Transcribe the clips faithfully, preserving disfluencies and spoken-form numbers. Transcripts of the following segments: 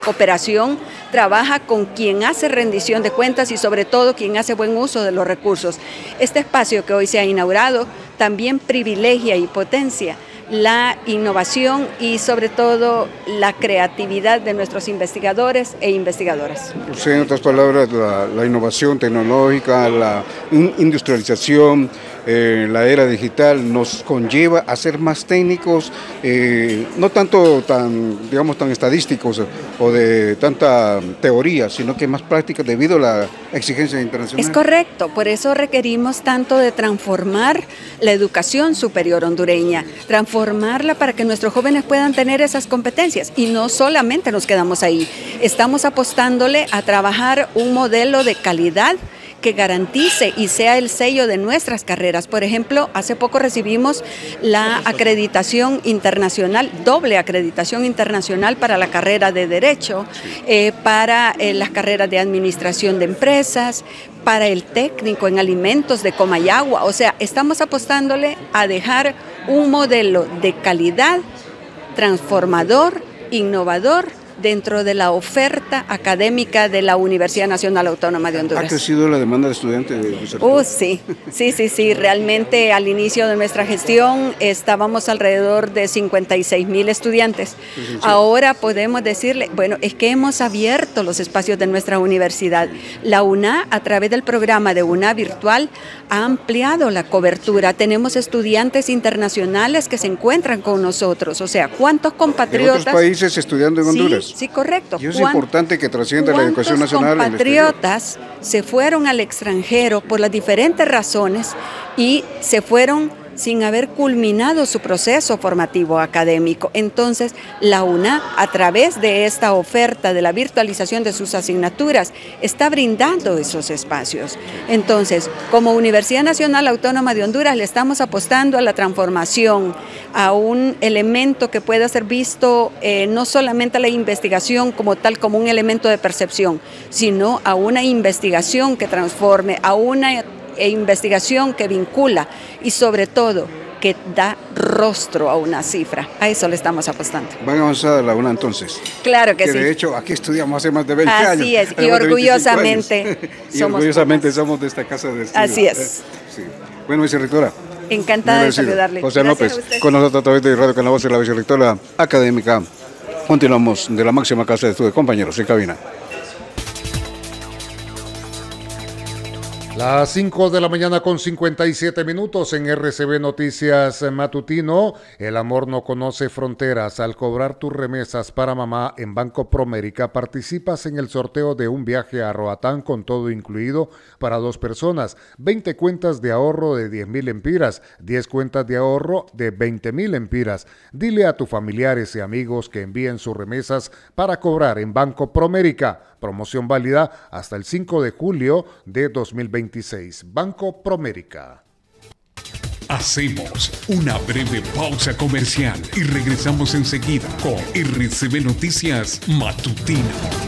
Cooperación trabaja con quien hace rendición de cuentas y sobre todo quien hace buen uso de los recursos. Este espacio que hoy se ha inaugurado también privilegia y potencia la innovación y sobre todo la creatividad de nuestros investigadores e investigadoras. O sea, en otras palabras, la, la innovación tecnológica, la industrialización, eh, la era digital nos conlleva a ser más técnicos, eh, no tanto tan, digamos, tan estadísticos o de tanta teoría, sino que más prácticas debido a la exigencia internacional. Es correcto, por eso requerimos tanto de transformar la educación superior hondureña, transformarla para que nuestros jóvenes puedan tener esas competencias y no solamente nos quedamos ahí, estamos apostándole a trabajar un modelo de calidad que garantice y sea el sello de nuestras carreras. Por ejemplo, hace poco recibimos la acreditación internacional, doble acreditación internacional para la carrera de Derecho, eh, para eh, las carreras de Administración de Empresas, para el técnico en alimentos de Comayagua. O sea, estamos apostándole a dejar un modelo de calidad, transformador, innovador, dentro de la oferta académica de la Universidad Nacional Autónoma de Honduras. ¿Ha crecido la demanda de estudiantes? De uh, sí, sí, sí, sí. Realmente al inicio de nuestra gestión estábamos alrededor de cincuenta y seis mil estudiantes. Sí, sí. Ahora podemos decirle, bueno, es que hemos abierto los espacios de nuestra universidad. La U N A, a través del programa de U N A Virtual, ha ampliado la cobertura. Tenemos estudiantes internacionales que se encuentran con nosotros. O sea, ¿cuántos compatriotas? ¿De otros países estudiando en Honduras? Sí, sí, correcto. Y es importante que trascienda la educación nacional. ¿Cuántos compatriotas se fueron al extranjero por las diferentes razones y se fueron sin haber culminado su proceso formativo académico? Entonces, la U N A, a través de esta oferta de la virtualización de sus asignaturas, está brindando esos espacios. Entonces, como Universidad Nacional Autónoma de Honduras, le estamos apostando a la transformación, a un elemento que pueda ser visto eh, no solamente a la investigación como tal, como un elemento de percepción, sino a una investigación que transforme, a una e investigación que vincula y sobre todo que da rostro a una cifra. A eso le estamos apostando. ¿Van avanzada la U N A entonces? Claro que, que sí. De hecho, aquí estudiamos hace más de veinte Así años. Así es, y orgullosamente y somos orgullosamente más. somos de esta casa de estudios. Así es. Sí. Bueno, vicerrectora. Encantada de saludarle. José López, con nosotros a través de Radio Con la Voz de la vicerrectora académica. Continuamos de la máxima casa de estudios. Compañeros, en cabina. Las cinco de la mañana con cincuenta y siete minutos en R C B Noticias Matutino. El amor no conoce fronteras. Al cobrar tus remesas para mamá en Banco Promérica, participas en el sorteo de un viaje a Roatán con todo incluido para dos personas, veinte cuentas de ahorro de diez mil empiras, diez cuentas de ahorro de veinte mil empiras. Dile a tus familiares y amigos que envíen sus remesas para cobrar en Banco Promérica. Promoción válida hasta el cinco de julio de dos mil veintiséis. Banco Promérica. Hacemos una breve pausa comercial y regresamos enseguida con R C B Noticias Matutino.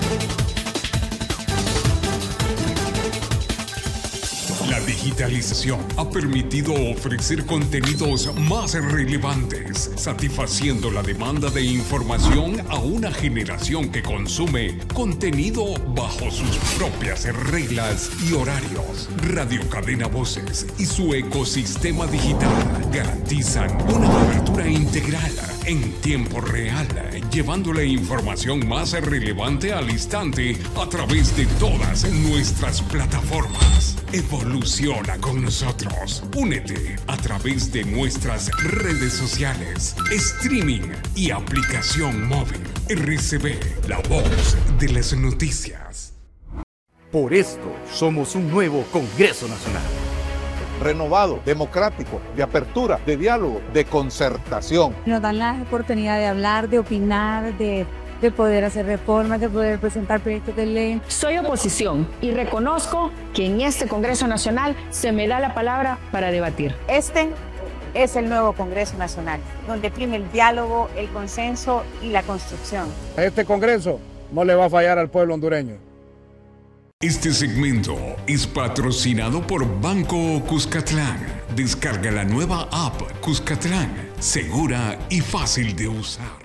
La digitalización ha permitido ofrecer contenidos más relevantes, satisfaciendo la demanda de información a una generación que consume contenido bajo sus propias reglas y horarios. Radio Cadena Voces y su ecosistema digital garantizan una cobertura integral en tiempo real, llevando la información más relevante al instante a través de todas nuestras plataformas. Evoluciona con nosotros. Únete a través de nuestras redes sociales, streaming y aplicación móvil. R C B, la voz de las noticias. Por esto somos un nuevo Congreso Nacional. Renovado, democrático, de apertura, de diálogo, de concertación. Nos dan la oportunidad de hablar, de opinar, de, de poder hacer reformas, de poder presentar proyectos de ley. Soy oposición y reconozco que en este Congreso Nacional se me da la palabra para debatir. Este es el nuevo Congreso Nacional, donde prime el diálogo, el consenso y la construcción. Este Congreso no le va a fallar al pueblo hondureño. Este segmento es patrocinado por Banco Cuscatlán. Descarga la nueva app Cuscatlán, segura y fácil de usar.